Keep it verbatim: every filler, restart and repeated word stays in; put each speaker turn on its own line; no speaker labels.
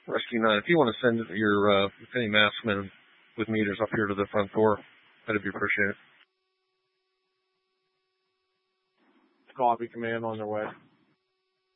Rescue nine, if you want to send your uh, any maskmen with meters up here to the front door, that'd be appreciated.
Copy, command on their way.